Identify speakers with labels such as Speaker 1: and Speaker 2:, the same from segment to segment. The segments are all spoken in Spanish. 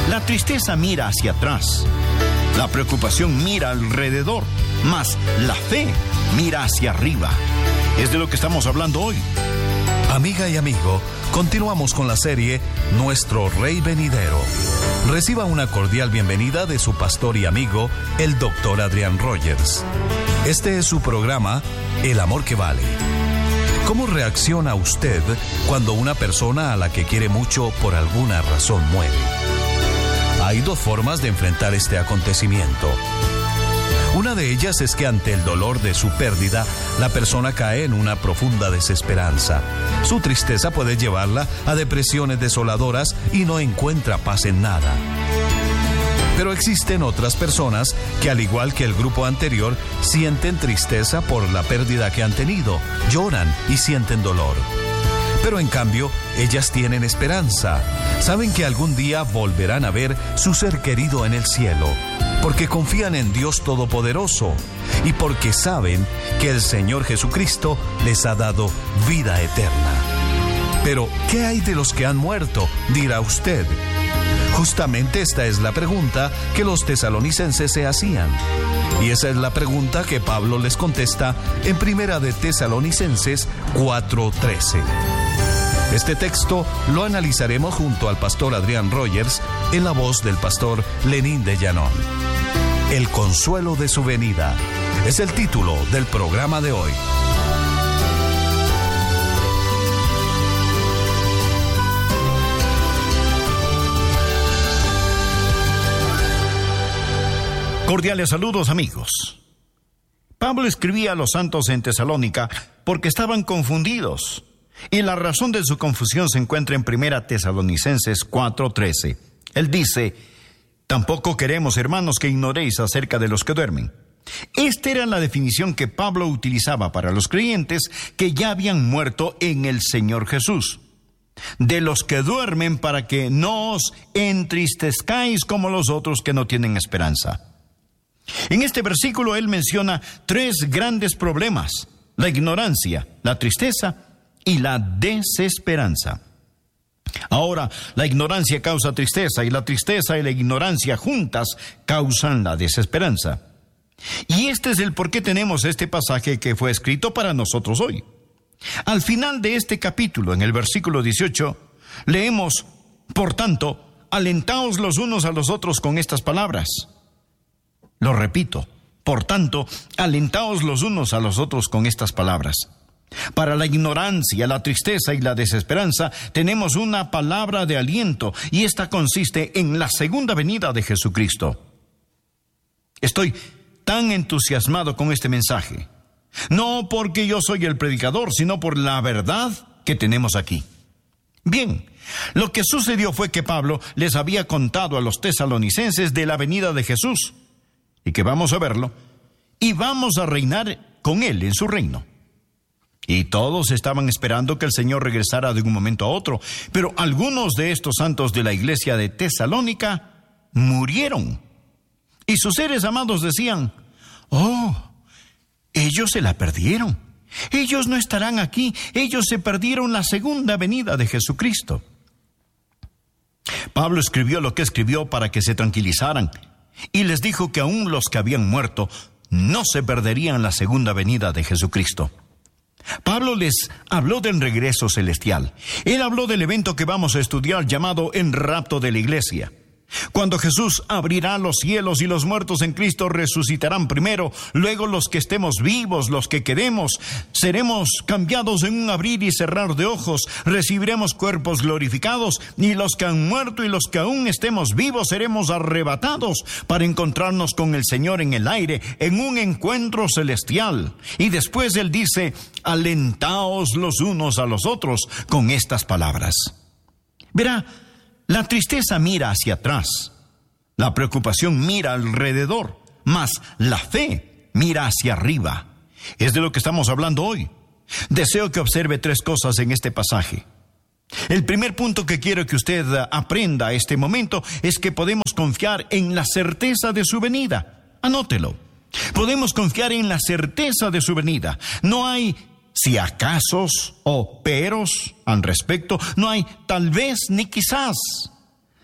Speaker 1: La tristeza mira hacia atrás, la preocupación mira alrededor, mas la fe mira hacia arriba. Es de lo que estamos hablando hoy.
Speaker 2: Amiga y amigo, continuamos con la serie Nuestro Rey Venidero. Reciba una cordial bienvenida de su pastor y amigo, el Dr. Adrián Rogers. Este es su programa, El Amor que Vale. ¿Cómo reacciona usted cuando una persona a la que quiere mucho por alguna razón muere? Hay dos formas de enfrentar este acontecimiento. Una de ellas es que ante el dolor de su pérdida, la persona cae en una profunda desesperanza. Su tristeza puede llevarla a depresiones desoladoras y no encuentra paz en nada. Pero existen otras personas que, al igual que el grupo anterior, sienten tristeza por la pérdida que han tenido, lloran y sienten dolor. Pero en cambio, ellas tienen esperanza. Saben que algún día volverán a ver su ser querido en el cielo, porque confían en Dios Todopoderoso y porque saben que el Señor Jesucristo les ha dado vida eterna. Pero, ¿qué hay de los que han muerto?, dirá usted. Justamente esta es la pregunta que los tesalonicenses se hacían. Y esa es la pregunta que Pablo les contesta en Primera de Tesalonicenses 4:13. Este texto lo analizaremos junto al pastor Adrián Rogers en la voz del pastor Lenín de Llanón. El consuelo de su venida es el título del programa de hoy.
Speaker 1: Cordiales saludos, amigos. Pablo escribía a los santos en Tesalónica porque estaban confundidos. Y la razón de su confusión se encuentra en 1 Tesalonicenses 4:13. Él dice: tampoco queremos, hermanos, que ignoréis acerca de los que duermen. Esta era la definición que Pablo utilizaba para los creyentes que ya habían muerto en el Señor Jesús. De los que duermen, para que no os entristezcáis como los otros que no tienen esperanza. En este versículo él menciona 3 grandes problemas: la ignorancia, la tristeza y la desesperanza. Ahora, la ignorancia causa tristeza y la tristeza y la ignorancia juntas causan la desesperanza. Y este es el por qué tenemos este pasaje que fue escrito para nosotros hoy. Al final de este capítulo, en el versículo 18, leemos: por tanto, alentaos los unos a los otros con estas palabras. Lo repito, por tanto, alentaos los unos a los otros con estas palabras. Para la ignorancia, la tristeza y la desesperanza tenemos una palabra de aliento, y esta consiste en la segunda venida de Jesucristo. Estoy tan entusiasmado con este mensaje, no porque yo soy el predicador, sino por la verdad que tenemos aquí. Bien, lo que sucedió fue que Pablo les había contado a los tesalonicenses de la venida de Jesús, y que vamos a verlo, y vamos a reinar con él en su reino. Y todos estaban esperando que el Señor regresara de un momento a otro, pero algunos de estos santos de la iglesia de Tesalónica murieron. Y sus seres amados decían: oh, ellos se la perdieron. Ellos no estarán aquí. Ellos se perdieron la segunda venida de Jesucristo. Pablo escribió lo que escribió para que se tranquilizaran, y les dijo que aún los que habían muerto no se perderían la segunda venida de Jesucristo. Pablo les habló del regreso celestial. Él habló del evento que vamos a estudiar llamado el rapto de la iglesia. Cuando Jesús abrirá los cielos y los muertos en Cristo resucitarán primero, luego los que estemos vivos, los que quedemos, seremos cambiados en un abrir y cerrar de ojos, recibiremos cuerpos glorificados, y los que han muerto y los que aún estemos vivos seremos arrebatados para encontrarnos con el Señor en el aire, en un encuentro celestial. Y después él dice: alentaos los unos a los otros con estas palabras. Verá, la tristeza mira hacia atrás, la preocupación mira alrededor, mas la fe mira hacia arriba. Es de lo que estamos hablando hoy. Deseo que observe 3 cosas en este pasaje. El primer punto que quiero que usted aprenda a este momento es que podemos confiar en la certeza de su venida. Anótelo. Podemos confiar en la certeza de su venida. No hay si acasos o peros al respecto. No hay tal vez ni quizás.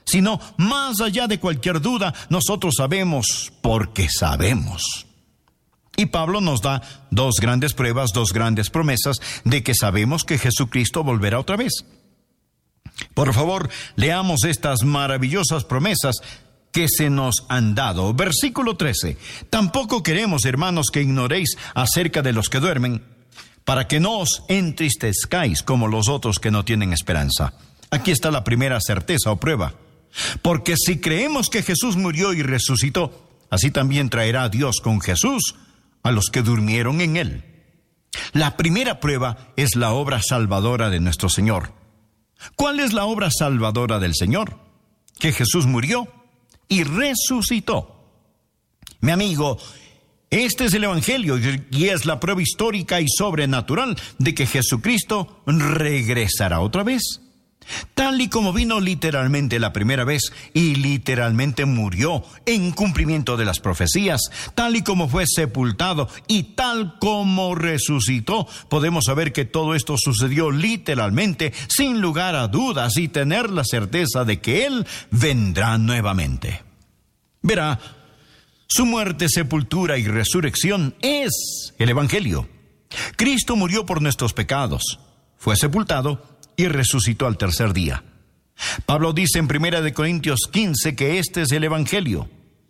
Speaker 1: sino más allá de cualquier duda, nosotros sabemos porque sabemos. Y Pablo nos da dos grandes pruebas, dos grandes promesas de que sabemos que Jesucristo volverá otra vez. Por favor, leamos estas maravillosas promesas que se nos han dado. Versículo 13. Tampoco queremos, hermanos, que ignoréis acerca de los que duermen, para que no os entristezcáis como los otros que no tienen esperanza. Aquí está la primera certeza o prueba. Porque si creemos que Jesús murió y resucitó, así también traerá Dios con Jesús a los que durmieron en él. La primera prueba es la obra salvadora de nuestro Señor. ¿Cuál es la obra salvadora del Señor? Que Jesús murió y resucitó. Mi amigo, este es el Evangelio y es la prueba histórica y sobrenatural de que Jesucristo regresará otra vez. Tal y como vino literalmente la primera vez y literalmente murió en cumplimiento de las profecías, tal y como fue sepultado y tal como resucitó, podemos saber que todo esto sucedió literalmente, sin lugar a dudas, y tener la certeza de que Él vendrá nuevamente. Verá, su muerte, sepultura y resurrección es el Evangelio. Cristo murió por nuestros pecados, fue sepultado y resucitó al tercer día. Pablo dice en 1 Corintios 15 que este es el Evangelio.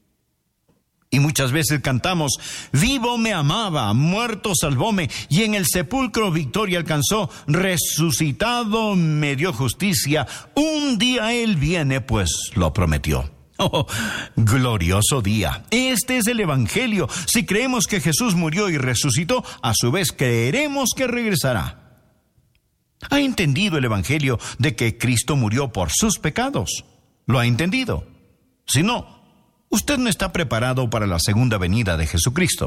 Speaker 1: Y muchas veces cantamos, vivo me amaba, muerto salvóme, y en el sepulcro victoria alcanzó, resucitado me dio justicia, un día Él viene, pues lo prometió. Oh, glorioso día. Este es el Evangelio. Si creemos que Jesús murió y resucitó, a su vez creeremos que regresará. ¿Ha entendido el Evangelio de que Cristo murió por sus pecados? ¿Lo ha entendido? Si no, usted no está preparado para la segunda venida de Jesucristo.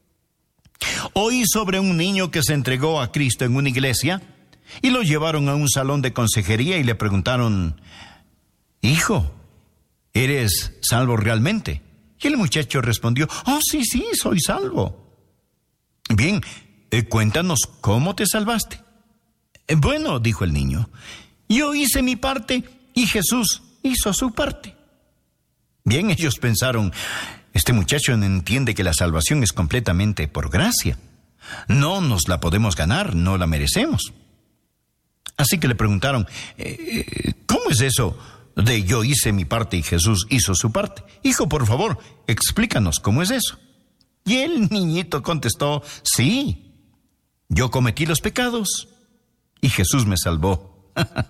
Speaker 1: Oí sobre un niño que se entregó a Cristo en una iglesia y lo llevaron a un salón de consejería y le preguntaron, hijo, ¿eres salvo realmente? Y el muchacho respondió, oh, sí, soy salvo. Bien, cuéntanos, ¿cómo te salvaste? Bueno, dijo el niño, yo hice mi parte y Jesús hizo su parte. Bien, ellos pensaron, este muchacho no entiende que la salvación es completamente por gracia. No nos la podemos ganar, no la merecemos. Así que le preguntaron, ¿cómo es eso de yo hice mi parte y Jesús hizo su parte? Hijo, por favor, explícanos cómo es eso. Y el niñito contestó, sí, yo cometí los pecados y Jesús me salvó.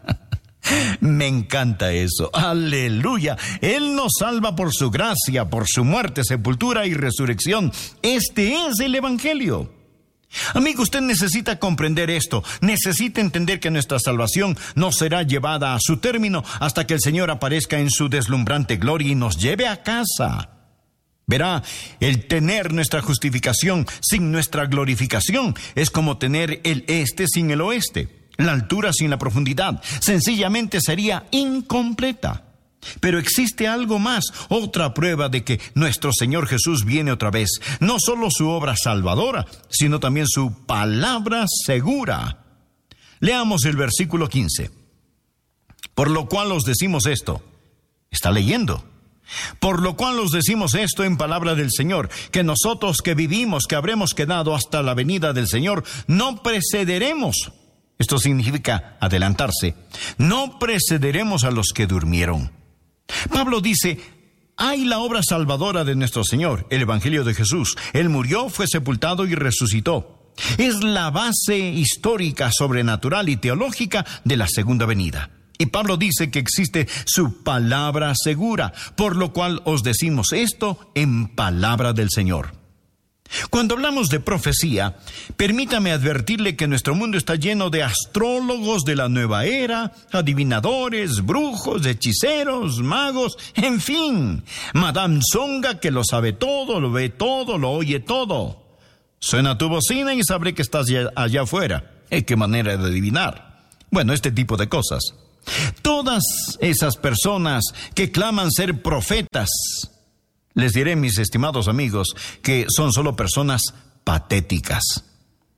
Speaker 1: Me encanta eso. Aleluya. Él nos salva por su gracia, por su muerte, sepultura y resurrección. Este es el Evangelio. Amigo, usted necesita comprender esto. Necesita entender que nuestra salvación no será llevada a su término hasta que el Señor aparezca en su deslumbrante gloria y nos lleve a casa. Verá, el tener nuestra justificación sin nuestra glorificación es como tener el este sin el oeste. La altura sin la profundidad sencillamente sería incompleta. Pero existe algo más, otra prueba de que nuestro Señor Jesús viene otra vez. No solo su obra salvadora, sino también su palabra segura. Leamos el versículo 15. Por lo cual os decimos esto. Está leyendo. Por lo cual os decimos esto en palabra del Señor, que nosotros que vivimos, que habremos quedado hasta la venida del Señor, no precederemos. Esto significa adelantarse. No precederemos a los que durmieron. Pablo dice, hay la obra salvadora de nuestro Señor, el Evangelio de Jesús. Él murió, fue sepultado y resucitó. Es la base histórica, sobrenatural y teológica de la segunda venida. Y Pablo dice que existe su palabra segura, por lo cual os decimos esto en palabra del Señor. Cuando hablamos de profecía, permítame advertirle que nuestro mundo está lleno de astrólogos de la nueva era, adivinadores, brujos, hechiceros, magos, en fin, Madame Zonga que lo sabe todo, lo ve todo, lo oye todo. Suena tu bocina y sabré que estás allá afuera. ¡Qué manera de adivinar! Bueno, este tipo de cosas. Todas esas personas que claman ser profetas, les diré, mis estimados amigos, que son solo personas patéticas.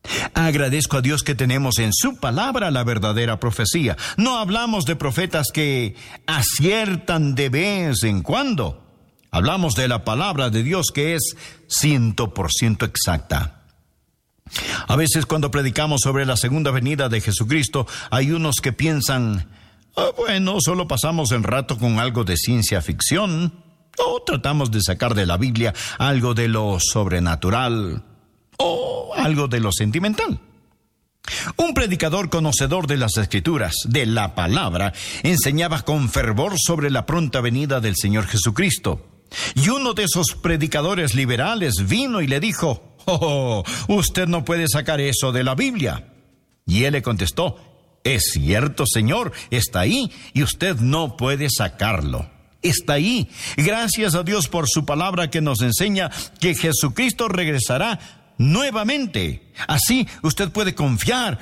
Speaker 1: Agradezco a Dios que tenemos en su palabra la verdadera profecía. No hablamos de profetas que aciertan de vez en cuando. Hablamos de la palabra de Dios que es 100% exacta. A veces cuando predicamos sobre la segunda venida de Jesucristo, hay unos que piensan, bueno, solo pasamos el rato con algo de ciencia ficción, o tratamos de sacar de la Biblia algo de lo sobrenatural, o algo de lo sentimental. Un predicador conocedor de las Escrituras, de la palabra, enseñaba con fervor sobre la pronta venida del Señor Jesucristo. Y uno de esos predicadores liberales vino y le dijo, usted no puede sacar eso de la Biblia. Y él le contestó, es cierto, Señor, está ahí y usted no puede sacarlo. Está ahí. Gracias a Dios por su palabra que nos enseña que Jesucristo regresará nuevamente. Así usted puede confiar,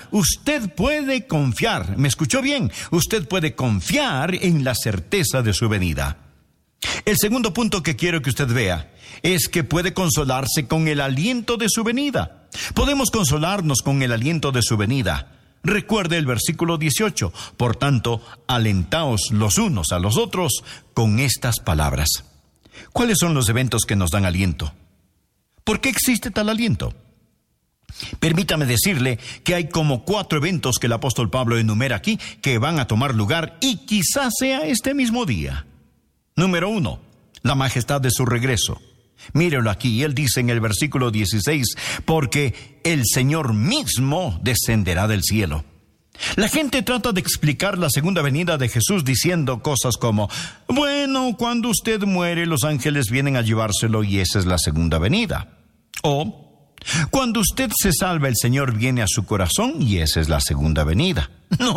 Speaker 1: ¿me escuchó bien? Usted puede confiar en la certeza de su venida. El segundo punto que quiero que usted vea es que puede consolarse con el aliento de su venida. Podemos consolarnos con el aliento de su venida. Recuerde el versículo 18. Por tanto, alentaos los unos a los otros con estas palabras. ¿Cuáles son los eventos que nos dan aliento? ¿Por qué existe tal aliento? Permítame decirle que hay como 4 eventos que el apóstol Pablo enumera aquí que van a tomar lugar y quizás sea este mismo día. Número 1, la majestad de su regreso. Mírelo aquí, él dice en el versículo 16, porque el Señor mismo descenderá del cielo. La gente trata de explicar la segunda venida de Jesús diciendo cosas como, bueno, cuando usted muere, los ángeles vienen a llevárselo y esa es la segunda venida. O, cuando usted se salva, el Señor viene a su corazón y esa es la segunda venida.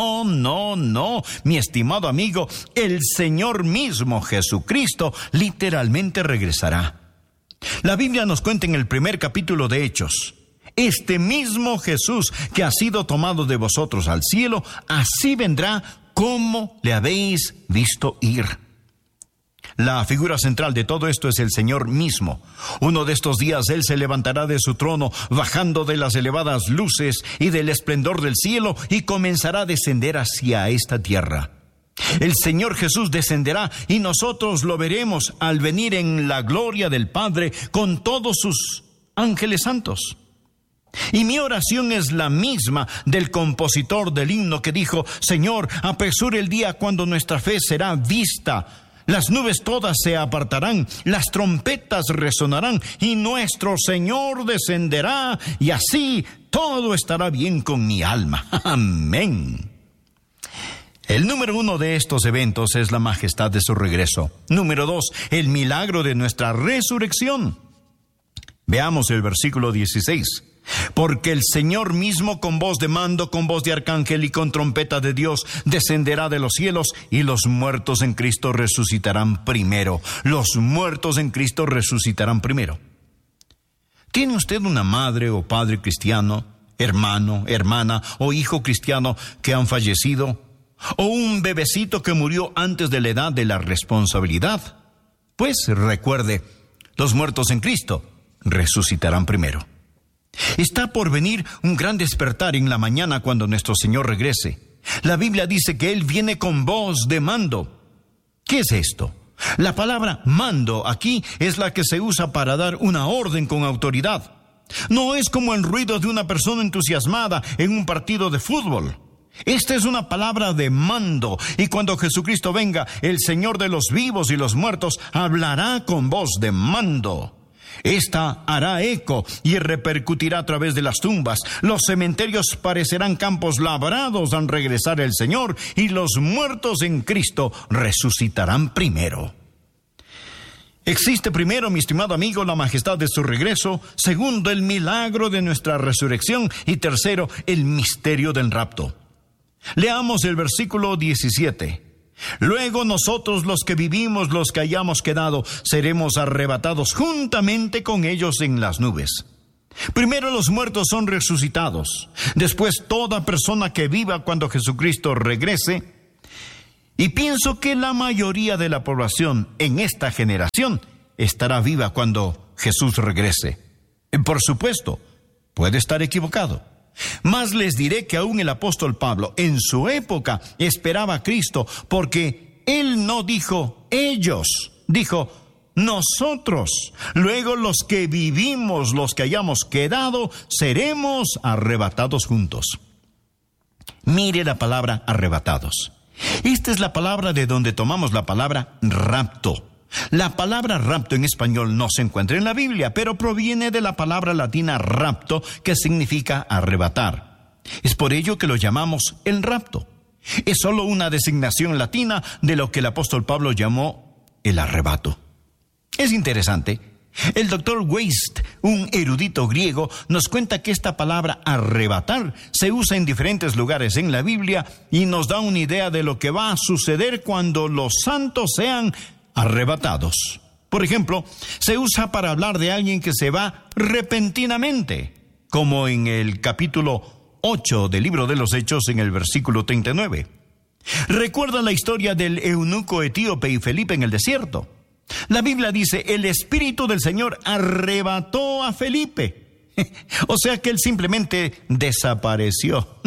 Speaker 1: No, mi estimado amigo, el Señor mismo, Jesucristo, literalmente regresará. La Biblia nos cuenta en el primer capítulo de Hechos, este mismo Jesús que ha sido tomado de vosotros al cielo, así vendrá como le habéis visto ir. La figura central de todo esto es el Señor mismo. Uno de estos días Él se levantará de su trono, bajando de las elevadas luces y del esplendor del cielo, y comenzará a descender hacia esta tierra. El Señor Jesús descenderá y nosotros lo veremos al venir en la gloria del Padre con todos sus ángeles santos. Y mi oración es la misma del compositor del himno que dijo, Señor, apresura el día cuando nuestra fe será vista. Las nubes todas se apartarán, las trompetas resonarán y nuestro Señor descenderá y así todo estará bien con mi alma. Amén. El número 1 de estos eventos es la majestad de su regreso. Número 2, el milagro de nuestra resurrección. Veamos el versículo 16. Porque el Señor mismo con voz de mando, con voz de arcángel y con trompeta de Dios descenderá de los cielos y los muertos en Cristo resucitarán primero. Los muertos en Cristo resucitarán primero. ¿Tiene usted una madre o padre cristiano, hermano, hermana o hijo cristiano que han fallecido? ¿O un bebecito que murió antes de la edad de la responsabilidad? Pues recuerde, los muertos en Cristo resucitarán primero. Está por venir un gran despertar en la mañana cuando nuestro Señor regrese. La Biblia dice que Él viene con voz de mando. ¿Qué es esto? La palabra mando aquí es la que se usa para dar una orden con autoridad. No es como el ruido de una persona entusiasmada en un partido de fútbol. Esta es una palabra de mando, y cuando Jesucristo venga, el Señor de los vivos y los muertos hablará con voz de mando. Esta hará eco y repercutirá a través de las tumbas. Los cementerios parecerán campos labrados al regresar el Señor, y los muertos en Cristo resucitarán primero. Existe primero, mi estimado amigo, la majestad de su regreso. Segundo, el milagro de nuestra resurrección. Y tercero, el misterio del rapto. Leamos el versículo 17. Luego nosotros los que vivimos, los que hayamos quedado, seremos arrebatados juntamente con ellos en las nubes. Primero los muertos son resucitados. Después toda persona que viva cuando Jesucristo regrese. Y pienso que la mayoría de la población en esta generación estará viva cuando Jesús regrese. Por supuesto, puede estar equivocado. Más les diré que aún el apóstol Pablo, en su época, esperaba a Cristo, porque él no dijo ellos, dijo nosotros. Luego los que vivimos, los que hayamos quedado, seremos arrebatados juntos. Mire la palabra arrebatados. Esta es la palabra de donde tomamos la palabra rapto. La palabra rapto en español no se encuentra en la Biblia, pero proviene de la palabra latina rapto, que significa arrebatar. Es por ello que lo llamamos el rapto. Es solo una designación latina de lo que el apóstol Pablo llamó el arrebato. Es interesante. El doctor Weist, un erudito griego, nos cuenta que esta palabra arrebatar se usa en diferentes lugares en la Biblia y nos da una idea de lo que va a suceder cuando los santos sean arrebatados. Por ejemplo, se usa para hablar de alguien que se va repentinamente, como en el capítulo 8 del libro de los Hechos en el versículo 39. ¿Recuerdan la historia del eunuco etíope y Felipe en el desierto? La Biblia dice, el Espíritu del Señor arrebató a Felipe. O sea que él simplemente desapareció.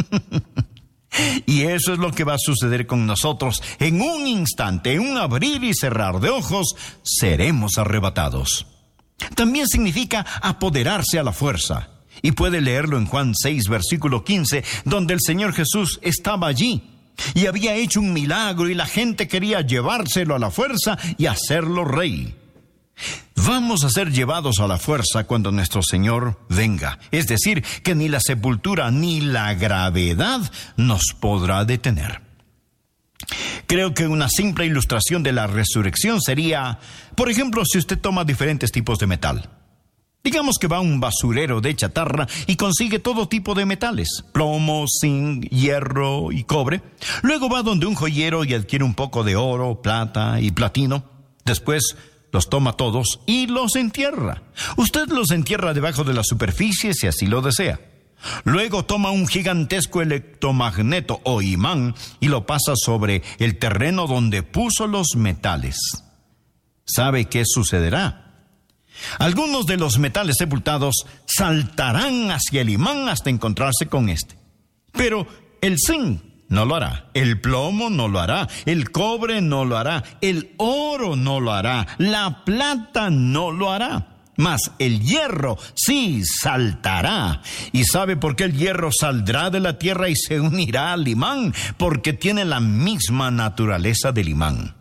Speaker 1: Y eso es lo que va a suceder con nosotros. En un instante, en un abrir y cerrar de ojos, seremos arrebatados. También significa apoderarse a la fuerza. Y puede leerlo en Juan 6, versículo 15, donde el Señor Jesús estaba allí y había hecho un milagro y la gente quería llevárselo a la fuerza y hacerlo rey. Vamos a ser llevados a la fuerza cuando nuestro Señor venga. Es decir, que ni la sepultura ni la gravedad nos podrá detener. Creo que una simple ilustración de la resurrección sería, por ejemplo, si usted toma diferentes tipos de metal. Digamos que va a un basurero de chatarra y consigue todo tipo de metales, plomo, zinc, hierro y cobre. Luego va donde un joyero y adquiere un poco de oro, plata y platino. Después los toma todos y los entierra. Usted los entierra debajo de la superficie si así lo desea. Luego toma un gigantesco electromagneto o imán y lo pasa sobre el terreno donde puso los metales. ¿Sabe qué sucederá? Algunos de los metales sepultados saltarán hacia el imán hasta encontrarse con este. Pero el zinc no lo hará, el plomo no lo hará, el cobre no lo hará, el oro no lo hará, la plata no lo hará. Mas el hierro sí saltará. ¿Y sabe por qué el hierro saldrá de la tierra y se unirá al imán? Porque tiene la misma naturaleza del imán.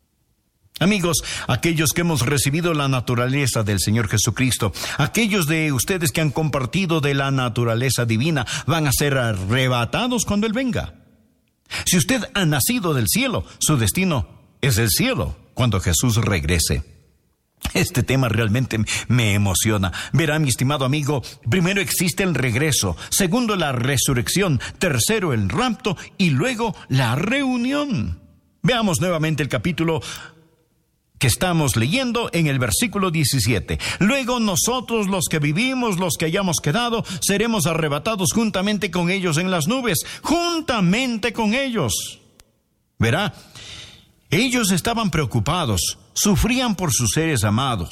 Speaker 1: Amigos, aquellos que hemos recibido la naturaleza del Señor Jesucristo, aquellos de ustedes que han compartido de la naturaleza divina, van a ser arrebatados cuando Él venga. Si usted ha nacido del cielo, su destino es el cielo cuando Jesús regrese. Este tema realmente me emociona. Verá, mi estimado amigo, primero existe el regreso, segundo la resurrección, tercero el rapto y luego la reunión. Veamos nuevamente el capítulo que estamos leyendo en el versículo 17. Luego nosotros los que vivimos, los que hayamos quedado, seremos arrebatados juntamente con ellos en las nubes, juntamente con ellos. Verá, ellos estaban preocupados, sufrían por sus seres amados.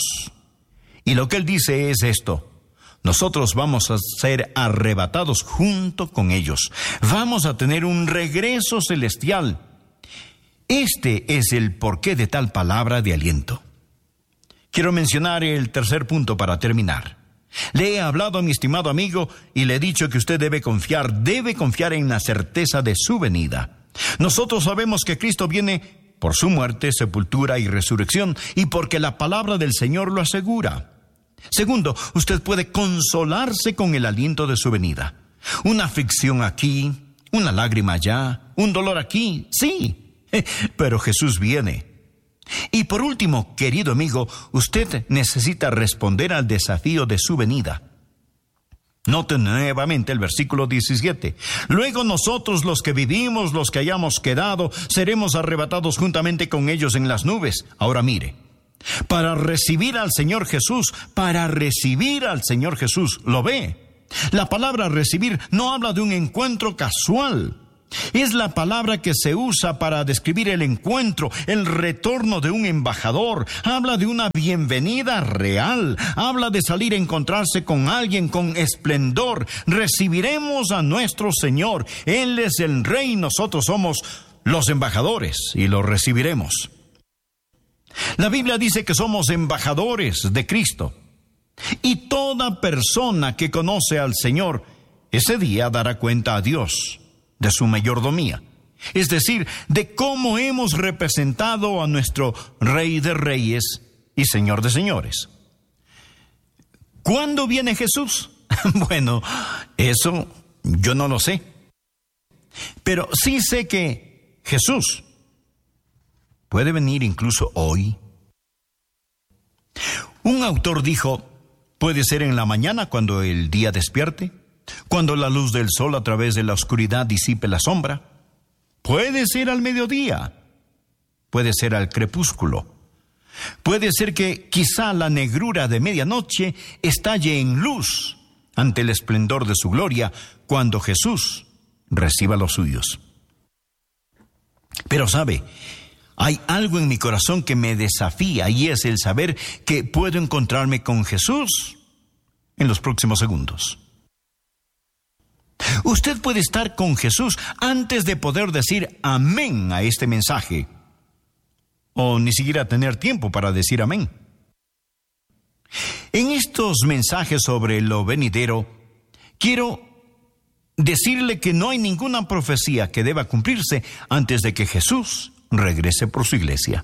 Speaker 1: Y lo que él dice es esto: nosotros vamos a ser arrebatados junto con ellos. Vamos a tener un regreso celestial. Este es el porqué de tal palabra de aliento. Quiero mencionar el tercer punto para terminar. Le he hablado a mi estimado amigo y le he dicho que usted debe confiar en la certeza de su venida. Nosotros sabemos que Cristo viene por su muerte, sepultura y resurrección, y porque la palabra del Señor lo asegura. Segundo, usted puede consolarse con el aliento de su venida. Una aflicción aquí, una lágrima allá, un dolor aquí, sí. Pero Jesús viene. Y por último, querido amigo, usted necesita responder al desafío de su venida. Noten nuevamente el versículo 17. Luego nosotros los que vivimos, los que hayamos quedado, seremos arrebatados juntamente con ellos en las nubes. Ahora mire, para recibir al Señor Jesús, ¿lo ve? La palabra recibir no habla de un encuentro casual. Es la palabra que se usa para describir el encuentro, el retorno de un embajador. Habla de una bienvenida real. Habla de salir a encontrarse con alguien con esplendor. Recibiremos a nuestro Señor. Él es el Rey, nosotros somos los embajadores y lo recibiremos. La Biblia dice que somos embajadores de Cristo. Y toda persona que conoce al Señor, ese día dará cuenta a Dios de su mayordomía, es decir, de cómo hemos representado a nuestro Rey de Reyes y Señor de Señores. ¿Cuándo viene Jesús? Bueno, eso yo no lo sé. Pero sí sé que Jesús puede venir incluso hoy. Un autor dijo, puede ser en la mañana cuando el día despierte, cuando la luz del sol a través de la oscuridad disipe la sombra. Puede ser al mediodía, puede ser al crepúsculo. Puede ser que quizá la negrura de medianoche estalle en luz ante el esplendor de su gloria cuando Jesús reciba a los suyos. Pero sabe, hay algo en mi corazón que me desafía y es el saber que puedo encontrarme con Jesús en los próximos segundos. Usted puede estar con Jesús antes de poder decir amén a este mensaje, o ni siquiera tener tiempo para decir amén. En estos mensajes sobre lo venidero, quiero decirle que no hay ninguna profecía que deba cumplirse antes de que Jesús regrese por su iglesia.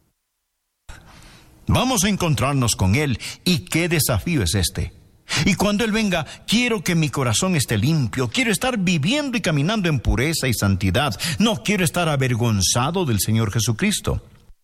Speaker 1: Vamos a encontrarnos con Él, y qué desafío es este. Y cuando Él venga, quiero que mi corazón esté limpio. Quiero estar viviendo y caminando en pureza y santidad. No quiero estar avergonzado del Señor Jesucristo.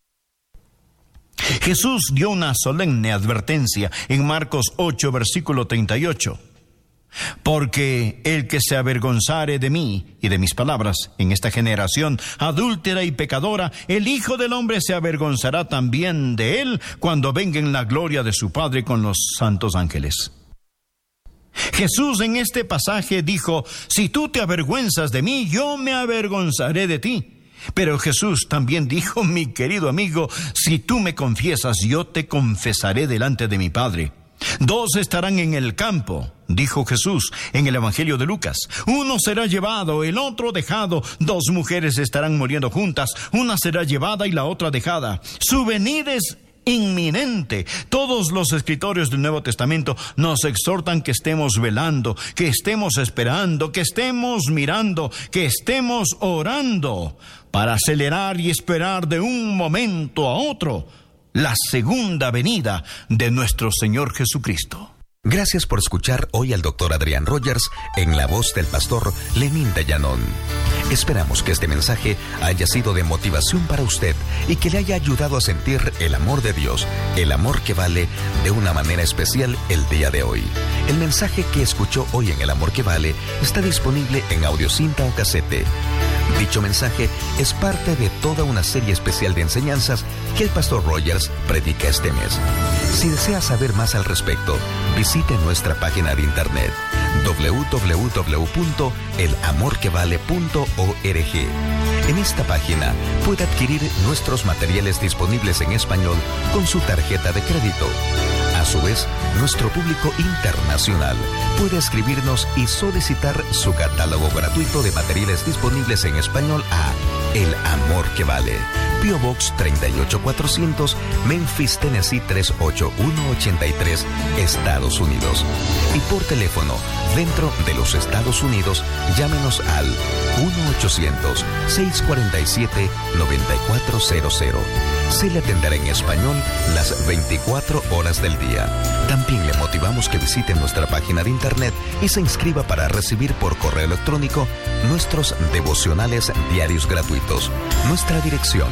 Speaker 1: Jesús dio una solemne advertencia en Marcos 8, versículo 38. Porque el que se avergonzare de mí y de mis palabras en esta generación adúltera y pecadora, el Hijo del Hombre se avergonzará también de él cuando venga en la gloria de su Padre con los santos ángeles. Jesús en este pasaje dijo, si tú te avergüenzas de mí, yo me avergonzaré de ti. Pero Jesús también dijo, mi querido amigo, si tú me confiesas, yo te confesaré delante de mi Padre. 2 estarán en el campo, dijo Jesús en el Evangelio de Lucas. 1 será llevado, el otro dejado. 2 mujeres estarán muriendo juntas, una será llevada y la otra dejada. Su venida es inminente. Todos los escritores del Nuevo Testamento nos exhortan que estemos velando, que estemos esperando, que estemos mirando, que estemos orando para acelerar y esperar de un momento a otro la segunda venida de nuestro Señor Jesucristo.
Speaker 2: Gracias por escuchar hoy al Dr. Adrián Rogers en la voz del pastor Lenín de Llanón. Esperamos que este mensaje haya sido de motivación para usted y que le haya ayudado a sentir el amor de Dios, el amor que vale, de una manera especial el día de hoy. El mensaje que escuchó hoy en El Amor que Vale está disponible en audiocinta o casete. Dicho mensaje es parte de toda una serie especial de enseñanzas que el pastor Rogers predica este mes. Si desea saber más al respecto, visite nuestra página de internet www.elamorquevale.org. En esta página puede adquirir nuestros materiales disponibles en español con su tarjeta de crédito. A su vez, nuestro público internacional puede escribirnos y solicitar su catálogo gratuito de materiales disponibles en español a El Amor que Vale, P.O. Box 38400, Memphis, Tennessee 38183, Estados Unidos. Y por teléfono, dentro de los Estados Unidos, llámenos al 1-800-647-9400. Se le atenderá en español las 24 horas del día. También le motivamos que visite nuestra página de internet y se inscriba para recibir por correo electrónico nuestros devocionales diarios gratuitos. Nuestra dirección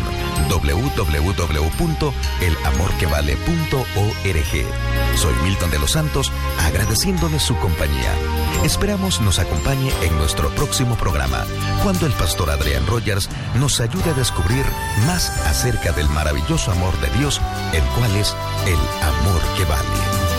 Speaker 2: www.elamorquevale.org. Soy Milton de los Santos, agradeciéndole su compañía. Esperamos nos acompañe en nuestro próximo programa, cuando el pastor Adrián Rogers nos ayude a descubrir más acerca del maravilloso amor de Dios, el cual es el amor que vale.